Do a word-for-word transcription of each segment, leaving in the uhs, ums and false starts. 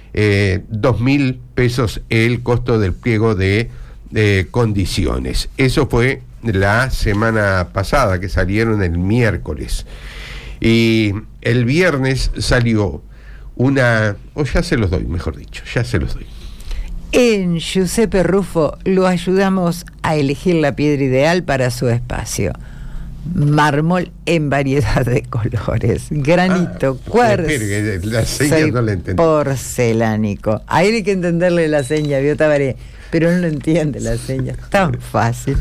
eh, dos mil pesos el costo del pliego de, de condiciones. Eso fue la semana pasada, que salieron el miércoles. Y el viernes salió una... o ya se los doy, mejor dicho, ya se los doy. En Giuseppe Rufo lo ayudamos a elegir la piedra ideal para su espacio. Mármol en variedad de colores, granito, ah, cuarzo, espere, la seña no la entendí. Porcelánico. Ahí hay que entenderle la seña, vio Tabaré, pero él no entiende la seña, tan fácil.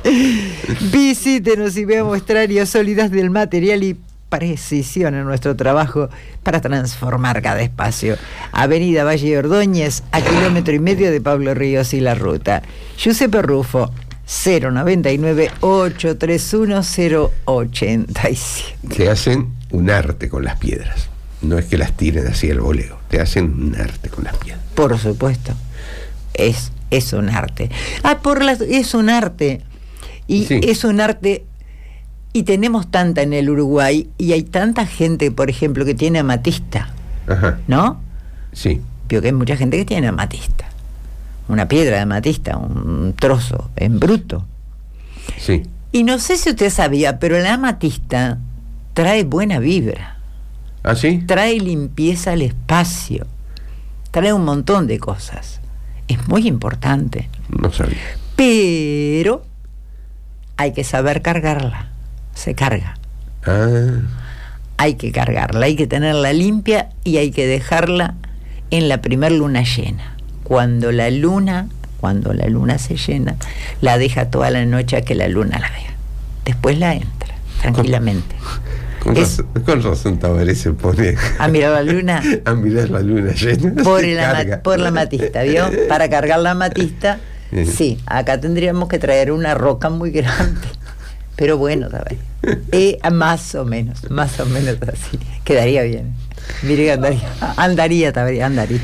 Visítenos y vea muestrarios sólidas del material y precisión en nuestro trabajo para transformar cada espacio. Avenida Valle Ordóñez, a kilómetro y medio de Pablo Ríos y La Ruta. Giuseppe Rufo, cero noventa y nueve, ochocientos treinta y uno, cero ochenta y siete. Te hacen un arte con las piedras. No es que las tiren así al voleo. Te hacen un arte con las piedras. Por supuesto. Es, es un arte. Ah, por las, es un arte. Y sí. Es un arte. Y tenemos tanta en el Uruguay. Y hay tanta gente, por ejemplo, que tiene amatista. Ajá. ¿No? Sí. Veo que hay mucha gente que tiene amatista. Una piedra de amatista, un trozo en bruto. Sí. Y no sé si usted sabía, pero la amatista trae buena vibra. ¿Ah, sí? Trae limpieza al espacio. Trae un montón de cosas. Es muy importante. No sabía. Pero hay que saber cargarla. Se carga. Ah. Hay que cargarla, hay que tenerla limpia y hay que dejarla en la primer luna llena. Cuando la luna, cuando la luna se llena, la deja toda la noche a que la luna la vea. Después la entra, tranquilamente. Con, es, razón, con razón Tabaré se pone a mirar la luna. A mirar la luna llena. Por, el ama, por la amatista, ¿vio? Para cargar la amatista, uh-huh. Sí, acá tendríamos que traer una roca muy grande. Pero bueno, Tabaré. Eh, más o menos, más o menos así. Quedaría bien. Mire que andaría, andaría, Tabaré, andaría.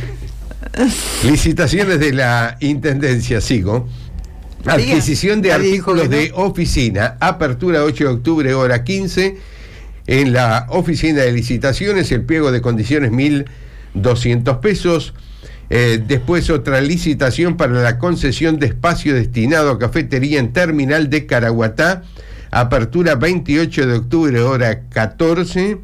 Licitaciones de la Intendencia, sigo. Adquisición de artículos de oficina. Apertura ocho de octubre, hora quince. En la oficina de licitaciones, el pliego de condiciones mil doscientos pesos. Eh, después otra licitación para la concesión de espacio destinado a cafetería en terminal de Caraguatá. Apertura veintiocho de octubre, hora catorce.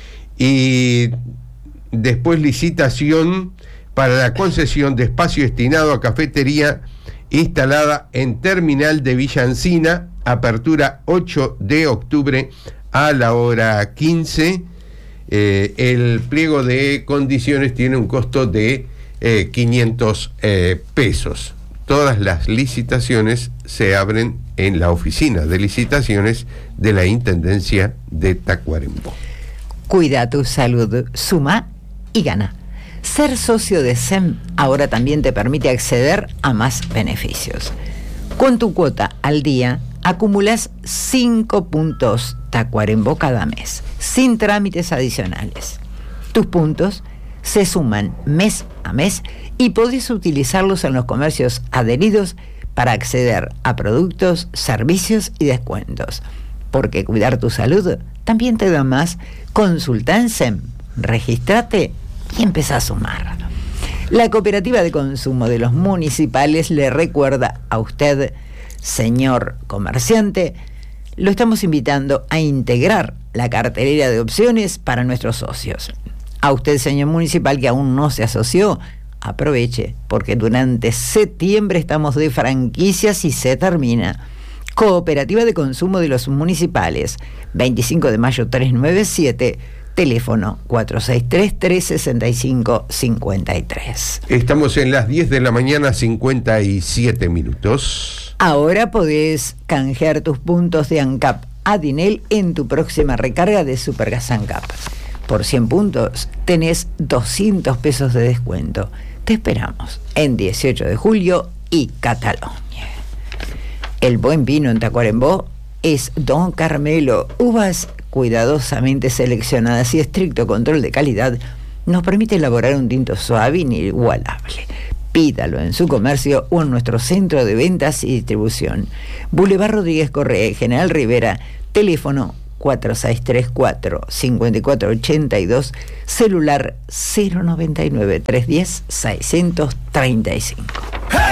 Y después licitación para la concesión de espacio destinado a cafetería instalada en terminal de Villa Encina. Apertura ocho de octubre a la hora quince. Eh, el pliego de condiciones tiene un costo de eh, quinientos eh, pesos. Todas las licitaciones se abren en la oficina de licitaciones de la Intendencia de Tacuarembó. Cuida tu salud, suma y gana. Ser socio de S E M ahora también te permite acceder a más beneficios. Con tu cuota al día, acumulas cinco puntos Tacuarembó cada mes, sin trámites adicionales. Tus puntos se suman mes a mes y podés utilizarlos en los comercios adheridos para acceder a productos, servicios y descuentos. Porque cuidar tu salud también te da más. Consulta en S E M, regístrate y empezá a sumar. La Cooperativa de Consumo de los Municipales le recuerda a usted, señor comerciante, lo estamos invitando a integrar la cartelera de opciones para nuestros socios. A usted, señor municipal, que aún no se asoció, aproveche, porque durante septiembre estamos de franquicias y se termina. Cooperativa de Consumo de los Municipales, veinticinco de mayo trescientos noventa y siete, teléfono cuatro seis tres, tres seis cinco, cinco tres. Estamos en las diez de la mañana, cincuenta y siete minutos. Ahora podés canjear tus puntos de ANCAP Adinel en tu próxima recarga de Supergas ANCAP. Por cien puntos tenés doscientos pesos de descuento. Te esperamos en dieciocho de julio y Cataluña. El buen vino en Tacuarembó es Don Carmelo. Uvas cuidadosamente seleccionadas y estricto control de calidad nos permite elaborar un tinto suave e inigualable. Pídalo en su comercio o en nuestro centro de ventas y distribución. Boulevard Rodríguez Correa y General Rivera, teléfono cuatro seis tres cuatro, cinco cuatro ocho dos, celular cero noventa y nueve, trescientos diez, seiscientos treinta y cinco.